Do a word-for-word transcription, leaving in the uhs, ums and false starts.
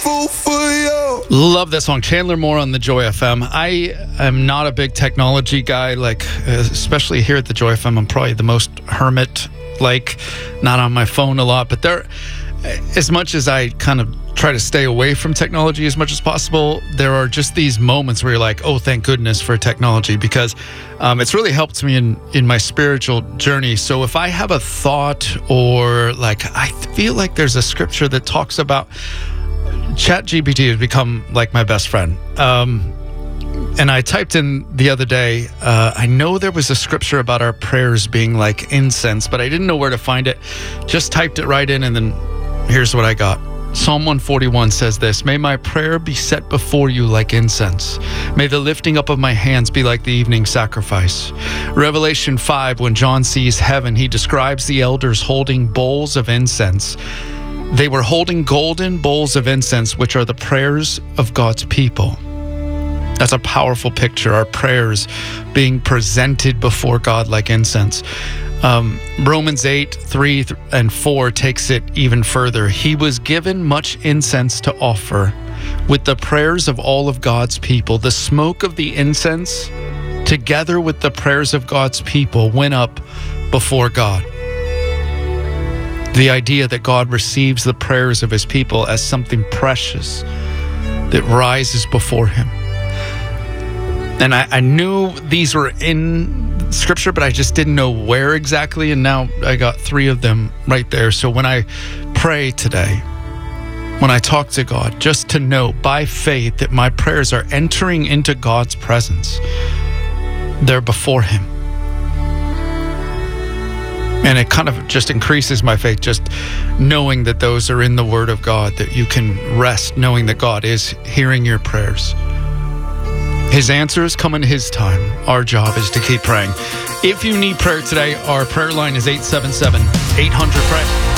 grateful for you. Love that song. Chandler Moore on the Joy F M. I am not a big technology guy, like, especially here at the Joy F M. I'm probably the most hermit, like, not on my phone a lot. But there, as much as I kind of try to stay away from technology as much as possible, there are just these moments where you're like, oh, thank goodness for technology, because um, it's really helped me in, in my spiritual journey. So if I have a thought, or like, I feel like there's a scripture that talks about ChatGPT has become like my best friend. Um, and I typed in the other day, uh, I know there was a scripture about our prayers being like incense, but I didn't know where to find it. Just typed it right in, and then here's what I got. Psalm one forty-one says this: may my prayer be set before you like incense. May the lifting up of my hands be like the evening sacrifice. Revelation five, when John sees heaven, he describes the elders holding bowls of incense. They were holding golden bowls of incense, which are the prayers of God's people. That's a powerful picture, our prayers being presented before God like incense. Um, Romans eight, three and four takes it even further. He was given much incense to offer with the prayers of all of God's people. The smoke of the incense, together with the prayers of God's people, went up before God. The idea that God receives the prayers of his people as something precious that rises before him. And I, I knew these were in scripture, but I just didn't know where exactly. And now I got three of them right there. So when I pray today, when I talk to God, just to know by faith that my prayers are entering into God's presence. They're before him. And it kind of just increases my faith, just knowing that those are in the Word of God, that you can rest knowing that God is hearing your prayers. His answers come in his time. Our job is to keep praying. If you need prayer today, our prayer line is eight seven seven, eight hundred, pray.